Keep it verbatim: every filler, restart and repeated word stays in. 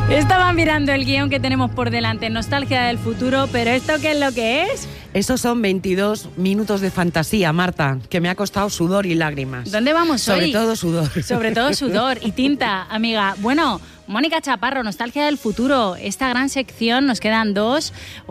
Estaba mirando el guión que tenemos por delante, Nostalgia del futuro, pero ¿esto qué es lo que es? Esos son veintidós minutos de fantasía, Marta, que me ha costado sudor y lágrimas. ¿Dónde vamos Sobre hoy? Sobre todo sudor. Sobre todo sudor y tinta, amiga. Bueno, Mónica Chaparro, Nostalgia del futuro, esta gran sección, nos quedan dos.